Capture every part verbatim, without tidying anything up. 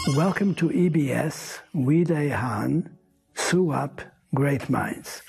Welcome to E B S, Wide Han, Suap, Great Minds.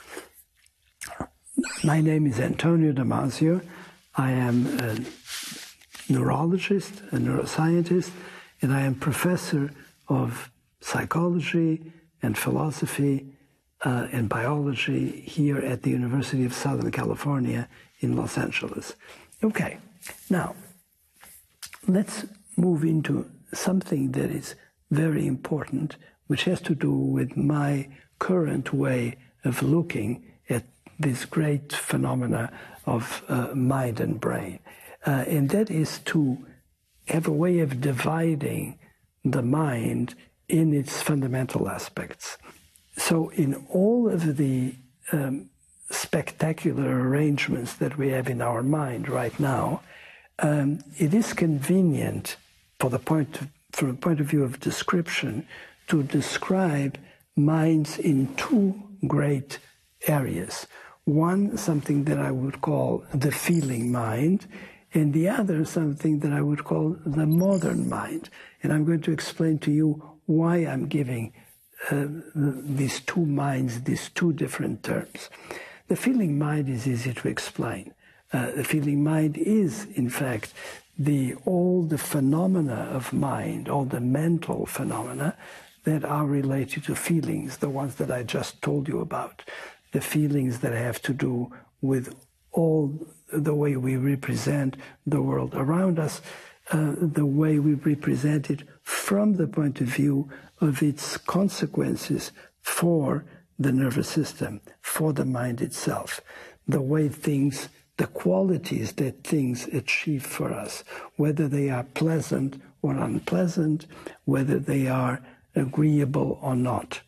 My name is Antonio Damasio. I am a neurologist, a neuroscientist, and I am professor of psychology and philosophy uh, and biology here at the University of Southern California in Los Angeles. Okay, now let's move into something that is very important, which has to do with my current way of looking at this great phenomena of uh, mind and brain. Uh, and that is to have a way of dividing the mind in its fundamental aspects. So in all of the um, spectacular arrangements that we have in our mind right now, um, it is convenient for the point of, from the point of view of description to describe minds in two great areas. One, something that I would call the feeling mind, and the other, something that I would call the modern mind. And I'm going to explain to you why I'm giving uh, these two minds, these two different terms. The feeling mind is easy to explain. Uh, the feeling mind is, in fact, the all the phenomena of mind, all the mental phenomena that are related to feelings, the ones that I just told you about, the feelings that have to do with all the way we represent the world around us, uh, the way we represent it from the point of view of its consequences for the nervous system, for the mind itself, the way things, the qualities that things achieve for us, whether they are pleasant or unpleasant, whether they are agreeable or not.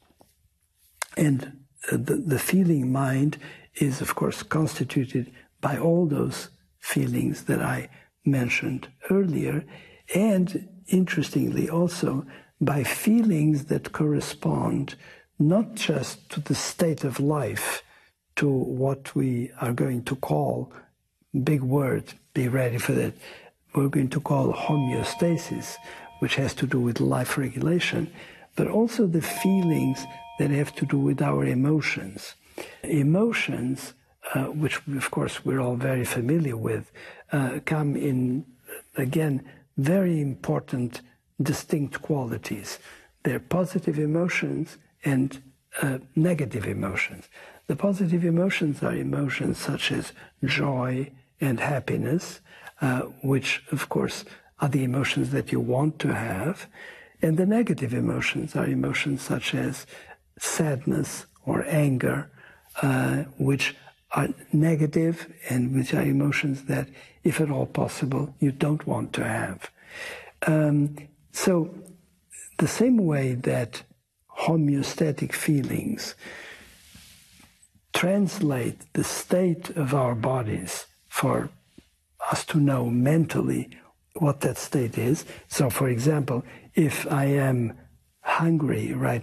And uh, the, the feeling mind is, of course, constituted by all those feelings that I mentioned earlier, and interestingly also by feelings that correspond not just to the state of life, to what we are going to call, big word, be ready for that, we're going to call homeostasis, which has to do with life regulation, but also the feelings that have to do with our emotions. Emotions, uh, which of course we're all very familiar with, uh, come in, again, very important distinct qualities. They're positive emotions and uh, negative emotions. The positive emotions are emotions such as joy and happiness, uh, which of course are the emotions that you want to have. And the negative emotions are emotions such as sadness or anger, uh, which are negative and which are emotions that, if at all possible, you don't want to have. Um, so the same way that homeostatic feelings translate the state of our bodies for us to know mentally what that state is. So, for example, if I am hungry right